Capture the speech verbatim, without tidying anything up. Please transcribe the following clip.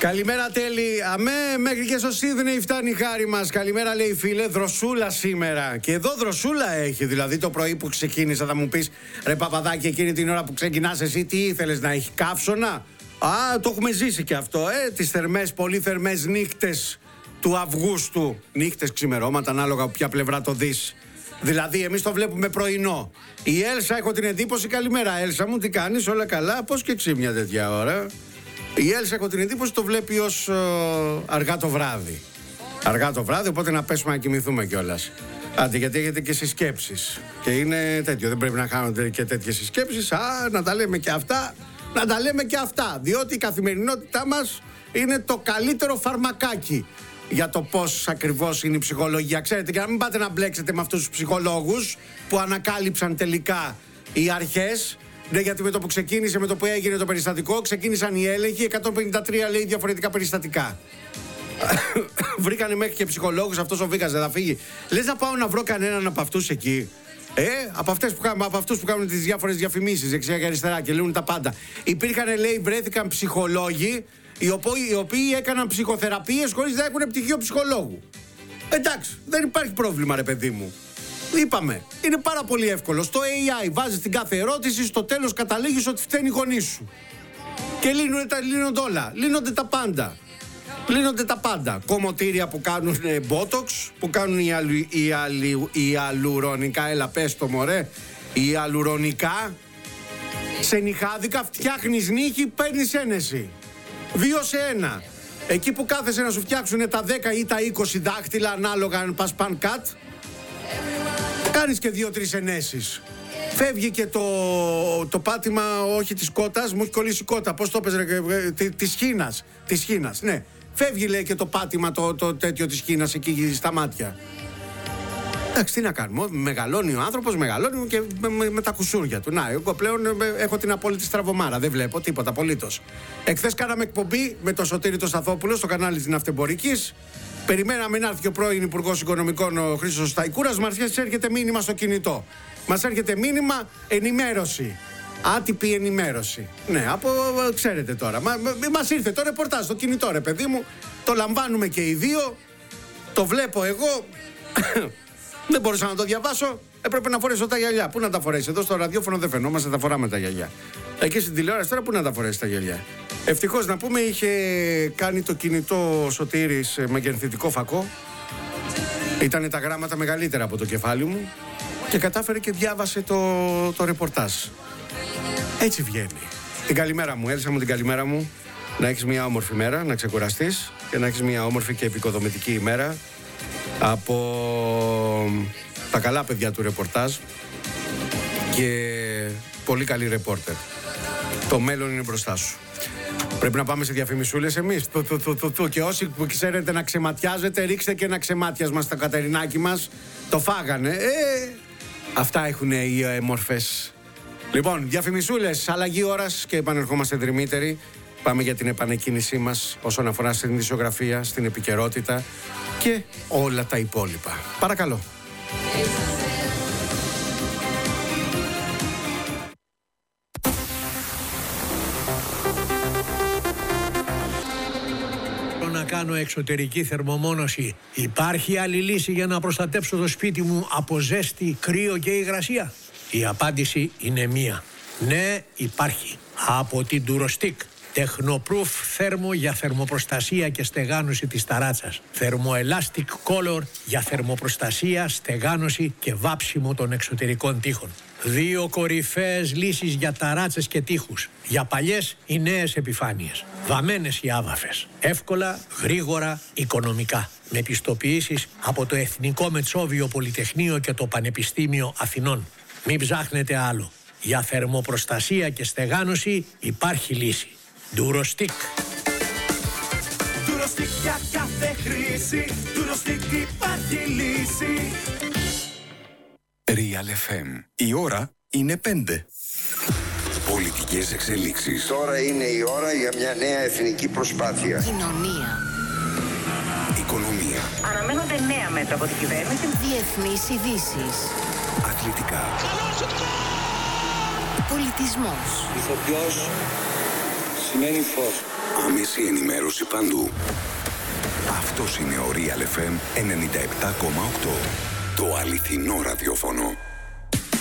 Καλημέρα Τέλη. Αμέ, μέχρι και στο Σίδνεϊ φτάνει η χάρη μας. Καλημέρα λέει φίλε, δροσούλα σήμερα. Και εδώ δροσούλα έχει, δηλαδή το πρωί που ξεκίνησα θα μου πεις ρε Παπαδάκη, εκείνη την ώρα που ξεκινάς εσύ τι ήθελες να έχει καύσωνα? Α, το έχουμε ζήσει και αυτό, ε, τις θερμές, πολύ θερμές νύχτες του Αυγούστου. Νύχτες, ξημερώματα, ανάλογα από ποια πλευρά το δεις. Δηλαδή εμείς το βλέπουμε πρωινό. Η Έλσα, έχω την εντύπωση, καλημέρα Έλσα μου, τι κάνεις, όλα καλά? Πώς και ξύπνια τέτοια ώρα? Η Έλσα, έχω την εντύπωση, το βλέπει ως ε, αργά το βράδυ. Αργά το βράδυ, οπότε να πέσουμε να κοιμηθούμε κιόλας. Άντε, γιατί έχετε και συσκέψεις. Και είναι τέτοιο, δεν πρέπει να κάνετε και τέτοιες συσκέψεις. Α, να τα λέμε και αυτά, να τα λέμε και αυτά. Διότι η καθημερινότητά μας είναι το καλύτερο φαρμακάκι για το πώς ακριβώς είναι η ψυχολογία. Ξέρετε, και να μην πάτε να μπλέξετε με αυτούς τους ψυχολόγους που ανακάλυψαν τελικά οι αρχές. Ναι, γιατί με το που ξεκίνησε, με το που έγινε το περιστατικό, ξεκίνησαν οι έλεγχοι, εκατόν πενήντα τρία λέει διαφορετικά περιστατικά. Βρήκανε μέχρι και ψυχολόγους, αυτός ο Βίκας δεν θα φύγει. Λες να πάω να βρω κανέναν από αυτούς εκεί? Ε, από, αυτές που, από αυτούς που κάνουν τις διάφορες διαφημίσεις δεξιά και αριστερά και λένε τα πάντα. Υπήρχαν, λέει, βρέθηκαν ψυχολόγοι οι οποίοι, οι οποίοι έκαναν ψυχοθεραπείες χωρίς να έχουν πτυχίο ψυχολόγου. Εντάξει, δεν υπάρχει πρόβλημα, ρε παιδί μου. Είπαμε, είναι πάρα πολύ εύκολο. Στο έι άι βάζεις την κάθε ερώτηση, στο τέλος καταλήγεις ότι φταίνει οι γονείς σου. Και λύνονται, τα, λύνονται όλα. Λύνονται τα πάντα. Λύνονται τα πάντα. Κομμωτήρια που κάνουν μπότοξ, που κάνουν οι, αλου, οι, αλου, οι αλουρονικά, έλα πες το μωρέ, οι αλουρονικά. Σε νυχάδικα φτιάχνεις νύχη, παίρνεις ένεση. Δύο σε ένα. Εκεί που κάθεσαι να σου φτιάξουν τα δέκα ή τα είκοσι δάχτυλα, ανάλογα αν πας παν κατ, κάνεις και δύο-τρεις ενέσεις. Φεύγει και το, το πάτημα, όχι της κότας, μου έχει κολλήσει η κότα. Πώς το πες, ρε, της χήνας. Της χήνας, ναι. Φεύγει, λέει, και το πάτημα το, το τέτοιο της χήνας εκεί στα μάτια. Εντάξει, τι να κάνουμε. Μεγαλώνει ο άνθρωπος, μεγαλώνει και με, με, με τα κουσούρια του. Να, εγώ πλέον έχω την απόλυτη στραβωμάρα. Δεν βλέπω τίποτα απολύτως. Εχθές κάναμε εκπομπή με το Σωτήρη το Σταθόπουλο στο κανάλι της Ναυτεμπορικής. Περιμέναμε να έρθει ο πρώην Υπουργός Οικονομικών ο Χρήστος Σταϊκούρας. Μας έρχεται μήνυμα στο κινητό. Μας έρχεται μήνυμα ενημέρωση. Άτυπη ενημέρωση. Ναι, από ξέρετε τώρα. Μα, μας ήρθε το ρεπορτάζ στο κινητό, ρε παιδί μου. Το λαμβάνουμε και οι δύο. Το βλέπω εγώ. Δεν μπορούσα να το διαβάσω. Έπρεπε να φορέσω τα γυαλιά. Πού να τα φορέσει? Εδώ στο ραδιόφωνο δεν φαινόμαστε, τα φοράμε τα γυαλιά. Εκεί στην τηλεόραση τώρα πού να τα φορέσει τα γυαλιά? Ευτυχώς να πούμε είχε κάνει το κινητό Σωτήρης μεγενθητικό φακό. Ήτανε τα γράμματα μεγαλύτερα από το κεφάλι μου και κατάφερε και διάβασε το, το ρεπορτάζ. Έτσι βγαίνει. Την καλημέρα μου, Έλσα μου, την καλημέρα μου. Να έχεις μια όμορφη μέρα, να ξεκουραστείς και να έχεις μια όμορφη και επικοδομητική ημέρα από τα καλά παιδιά του ρεπορτάζ και πολύ καλή ρεπόρτερ. Το μέλλον είναι μπροστά σου. Πρέπει να πάμε σε διαφημισούλες εμείς. Του, του, του, του, του. Και όσοι που ξέρετε να ξεματιάζετε, ρίξτε και ένα ξεμάτιασμα στα Κατερινάκι μας. Το φάγανε. Ε, αυτά έχουν οι ε, μορφές. Λοιπόν, διαφημισούλες, αλλαγή ώρας και επανερχόμαστε δρυμύτεροι. Πάμε για την επανεκκίνησή μας όσον αφορά στην ειδησιογραφία, στην επικαιρότητα και όλα τα υπόλοιπα. Παρακαλώ. Να κάνω εξωτερική θερμομόνωση. Υπάρχει άλλη λύση για να προστατέψω το σπίτι μου από ζέστη, κρύο και υγρασία? Η απάντηση είναι μία. Ναι, υπάρχει. Από την Durostick. Technoproof θέρμο για θερμοπροστασία και στεγάνωση της ταράτσας. Thermoelastic Color για θερμοπροστασία, στεγάνωση και βάψιμο των εξωτερικών τοίχων. Δύο κορυφαίες λύσεις για ταράτσες και τοίχους. Για παλιές ή νέες επιφάνειες. Βαμμένες ή άβαφες. Εύκολα, γρήγορα, οικονομικά. Με πιστοποιήσεις από το Εθνικό Μετσόβιο Πολυτεχνείο και το Πανεπιστήμιο Αθηνών. Μην ψάχνετε άλλο. Για θερμοπροστασία και στεγάνωση υπάρχει λύση. Durostick. Durostick για κάθε χρήση. Durostick υπάρχει λύση. Real εφ εμ. Η ώρα είναι πέντε. Πολιτικές εξελίξεις. Τώρα είναι η ώρα για μια νέα εθνική προσπάθεια. Κοινωνία. Οικονομία. Αναμένονται νέα μέτρα από την κυβέρνηση. Διεθνείς ειδήσεις. Αθλητικά. Πολιτισμός. Ηθοποιός σημαίνει φως. Άμεση ενημέρωση παντού. Αυτός είναι ο Real εφ εμ ενενήντα επτά κόμμα οκτώ. Το αληθινό ραδιόφωνο.